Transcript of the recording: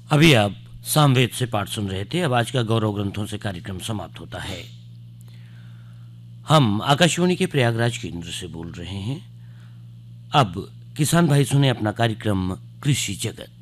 अभी आप सामवेद से पाठ सुन रहे थे। अब आज का गौरव ग्रंथों से कार्यक्रम समाप्त होता है। हम आकाशवाणी के प्रयागराज केंद्र से बोल रहे हैं। अब किसान भाई सुने अपना कार्यक्रम कृषि जगत।